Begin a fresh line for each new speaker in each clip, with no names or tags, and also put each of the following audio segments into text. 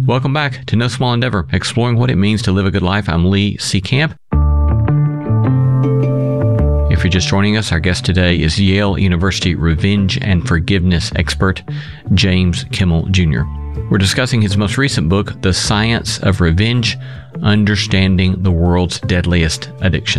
Welcome back to No Small Endeavor, exploring what it means to live a good life. I'm Lee C. Camp. If you're just joining us, our guest today is Yale University revenge and forgiveness expert, James Kimmel Jr. We're discussing his most recent book, The Science of Revenge, Understanding the World's Deadliest Addiction.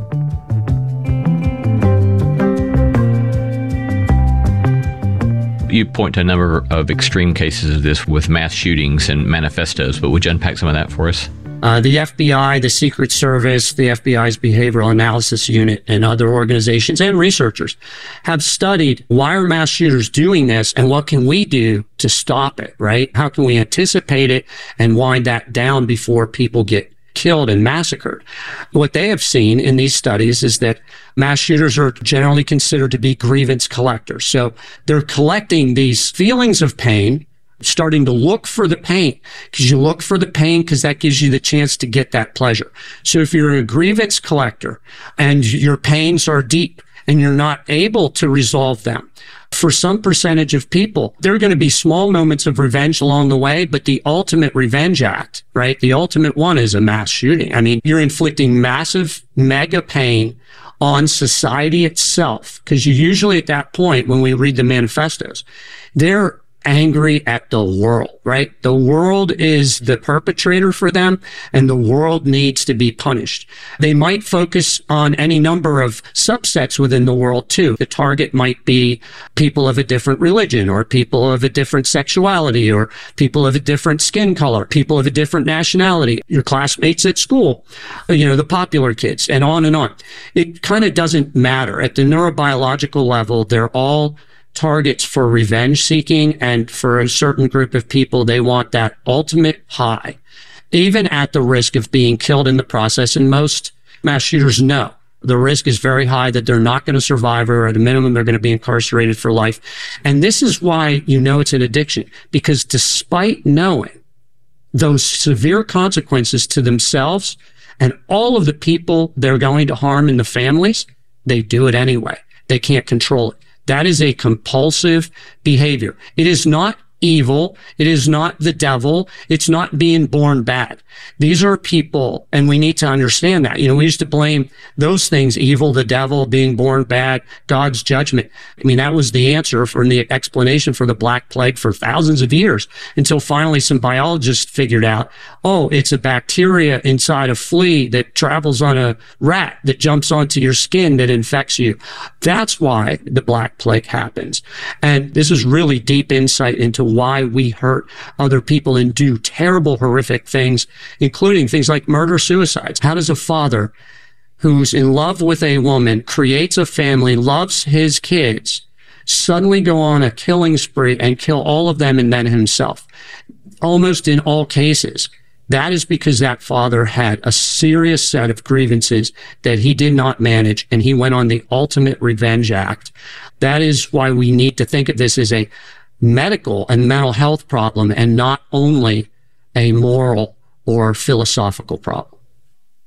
You point to a number of extreme cases of this with mass shootings and manifestos, but would you unpack some of that for us?
The FBI, the Secret Service, the FBI's Behavioral Analysis Unit, and other organizations and researchers have studied why are mass shooters doing this and what can we do to stop it, right? How can we anticipate it and wind that down before people get killed and massacred? What they have seen in these studies is that mass shooters are generally considered to be grievance collectors. So they're collecting these feelings of pain, starting to look for the pain, because you look for the pain because that gives you the chance to get that pleasure. So if you're a grievance collector and your pains are deep and you're not able to resolve them, for some percentage of people, there are going to be small moments of revenge along the way, but the ultimate revenge act, right? The ultimate one is a mass shooting. I mean, you're inflicting massive mega pain on society itself, because you usually at that point, when we read the manifestos, they're angry at the world, right? The world is the perpetrator for them, and the world needs to be punished. They might focus on any number of subsets within the world too. The target might be people of a different religion, or people of a different sexuality, or people of a different skin color, people of a different nationality, your classmates at school, the popular kids, and on and on. It kind of doesn't matter. At the neurobiological level, they're all targets for revenge seeking, and for a certain group of people, they want that ultimate high, even at the risk of being killed in the process. And most mass shooters know the risk is very high that they're not going to survive, or at a minimum, they're going to be incarcerated for life. And this is why it's an addiction, because despite knowing those severe consequences to themselves and all of the people they're going to harm in the families, they do it anyway. They can't control it. That is a compulsive behavior. It is not evil. It is not the devil. It's not being born bad. These are people, and we need to understand that. We used to blame those things, evil, the devil, being born bad, God's judgment. I mean, that was the answer for the explanation for the Black Plague for thousands of years, until finally some biologists figured out, it's a bacteria inside a flea that travels on a rat that jumps onto your skin that infects you. That's why the Black Plague happens. And this is really deep insight into why we hurt other people and do terrible, horrific things, including things like murder, suicides. How does a father who's in love with a woman, creates a family, loves his kids, suddenly go on a killing spree and kill all of them and then himself? Almost in all cases, that is because that father had a serious set of grievances that he did not manage, and he went on the ultimate revenge act. That is why we need to think of this as a medical and mental health problem, and not only a moral or philosophical problem.